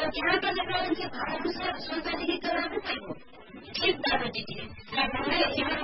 यहाँ पर जब उनके भावों से सोचा जी की तरह ठीक दारू जी थी यहाँ